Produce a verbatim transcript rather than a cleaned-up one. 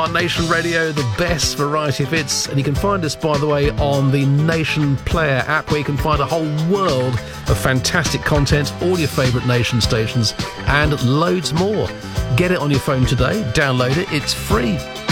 are Nation Radio, the best variety of hits. And you can find us, by the way, on the Nation Player app, where you can find a whole world of fantastic content, all your favourite Nation stations, and loads more. Get it on your phone today, download it, it's free.